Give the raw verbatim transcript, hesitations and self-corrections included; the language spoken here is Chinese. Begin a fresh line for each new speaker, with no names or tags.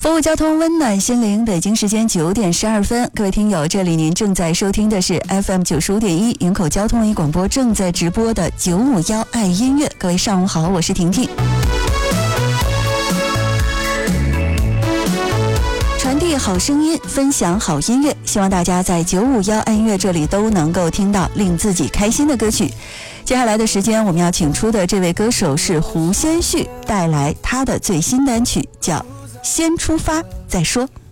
服务交通，温暖心灵。北京时间九点十二分，各位听友，这里您正在收听的是 F M 九十五点一云口交通文艺广播正在直播的九五幺爱音乐。各位上午好，我是婷婷。传递好声音，分享好音乐，希望大家在九五幺爱音乐这里都能够听到令自己开心的歌曲。接下来的时间，我们要请出的这位歌手是胡先煦，带来他的最新单曲，叫《先出发再说》。